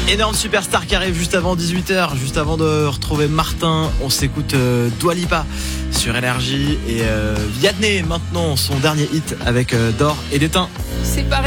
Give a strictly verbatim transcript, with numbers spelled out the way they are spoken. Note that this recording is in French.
Énorme superstar qui arrive juste avant dix-huit heures, juste avant de retrouver Martin. On s'écoute euh, Dua Lipa sur Énergie et euh, Vianney maintenant son dernier hit avec euh, D'or et d'étain. C'est pareil.